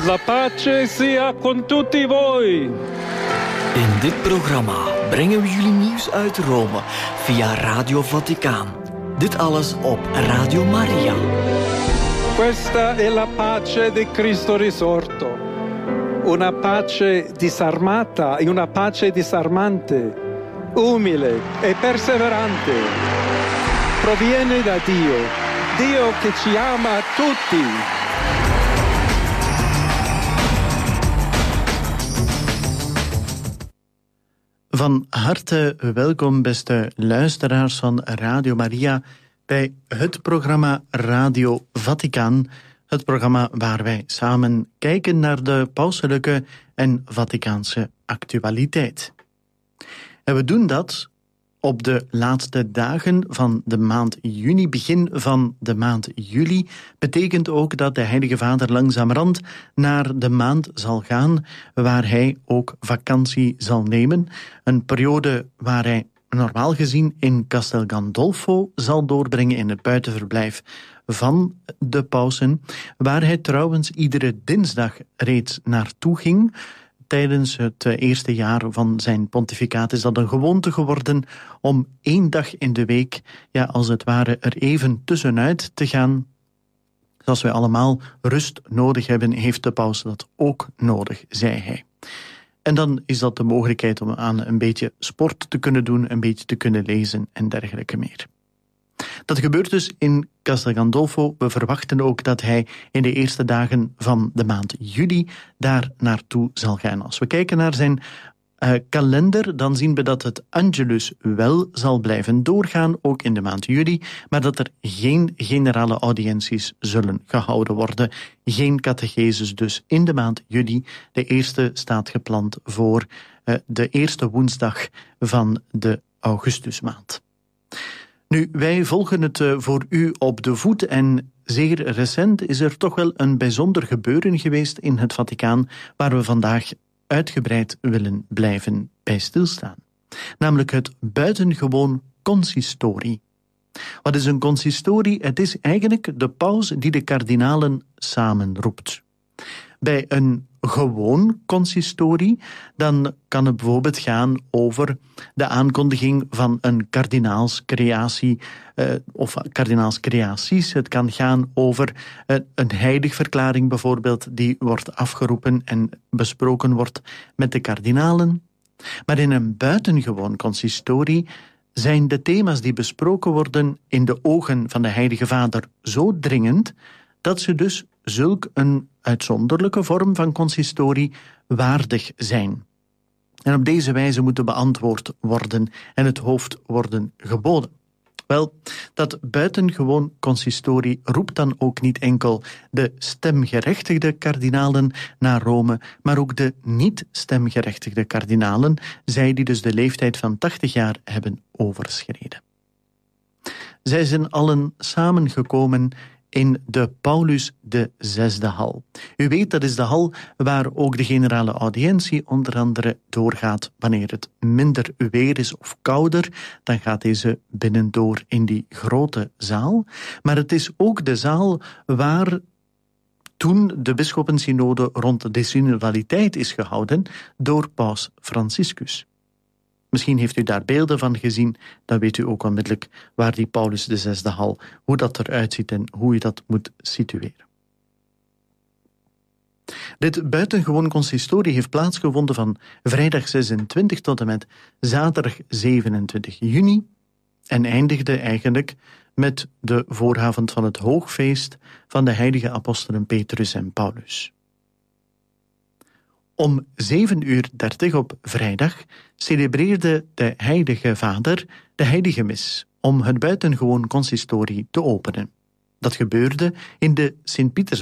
La pace sia con tutti voi. In dit programma brengen we jullie nieuws uit Rome via Radio Vaticaan. Dit alles op Radio Maria. Questa è la pace di Cristo risorto. Una pace disarmata e una pace disarmante, umile e perseverante. Proviene da Dio, Dio che ci ama tutti. Van harte welkom, beste luisteraars van Radio Maria, bij het programma Radio Vaticaan. Het programma waar wij samen kijken naar de pauselijke en Vaticaanse actualiteit. En we doen dat op de laatste dagen van de maand juni, begin van de maand juli. Betekent ook dat de Heilige Vader langzamerhand naar de maand zal gaan waar hij ook vakantie zal nemen. Een periode waar hij normaal gezien in Castel Gandolfo zal doorbrengen, in het buitenverblijf van de pausen, waar hij trouwens iedere dinsdag reeds naartoe ging. Tijdens het eerste jaar van zijn pontificaat is dat een gewoonte geworden om 1 dag in de week, ja, als het ware, er even tussenuit te gaan. Als wij allemaal rust nodig hebben, heeft de paus dat ook nodig, zei hij. En dan is dat de mogelijkheid om aan een beetje sport te kunnen doen, een beetje te kunnen lezen en dergelijke meer. Dat gebeurt dus in Castel Gandolfo. We verwachten ook dat hij in de eerste dagen van de maand juli daar naartoe zal gaan. Als we kijken naar zijn kalender, dan zien we dat het Angelus wel zal blijven doorgaan, ook in de maand juli, maar dat er geen generale audiënties zullen gehouden worden. Geen catecheses dus in de maand juli. De eerste staat gepland voor de eerste woensdag van de augustusmaand. Nu, wij volgen het voor u op de voet en zeer recent is er toch wel een bijzonder gebeuren geweest in het Vaticaan waar we vandaag uitgebreid willen blijven bij stilstaan. Namelijk het buitengewoon consistorie. Wat is een consistorie? Het is eigenlijk de paus die de kardinalen samenroept. Bij een gewoon consistorie, dan kan het bijvoorbeeld gaan over de aankondiging van een kardinaalscreatie of kardinaalscreaties. Het kan gaan over een heiligverklaring bijvoorbeeld die wordt afgeroepen en besproken wordt met de kardinalen. Maar in een buitengewoon consistorie zijn de thema's die besproken worden in de ogen van de Heilige Vader zo dringend dat ze dus zulk een uitzonderlijke vorm van consistorie waardig zijn. En op deze wijze moeten beantwoord worden en het hoofd worden geboden. Wel, dat buitengewoon consistorie roept dan ook niet enkel de stemgerechtigde kardinalen naar Rome, maar ook de niet-stemgerechtigde kardinalen, zij die dus de leeftijd van 80 jaar hebben overschreden. Zij zijn allen samengekomen in de Paulus VI hal. U weet, dat is de hal waar ook de generale audiëntie onder andere doorgaat. Wanneer het minder weer is of kouder, dan gaat deze binnendoor in die grote zaal. Maar het is ook de zaal waar toen de bisschopensynode rond de synodaliteit is gehouden door paus Franciscus. Misschien heeft u daar beelden van gezien, dan weet u ook onmiddellijk waar die Paulus VI hal, hoe dat eruit ziet en hoe je dat moet situeren. Dit buitengewoon consistorie heeft plaatsgevonden van vrijdag 26 tot en met zaterdag 27 juni en eindigde eigenlijk met de vooravond van het hoogfeest van de heilige apostelen Petrus en Paulus. Om 7:30 op vrijdag celebreerde de Heilige Vader de Heilige Mis om het buitengewoon consistorie te openen. Dat gebeurde in de Sint-Pieters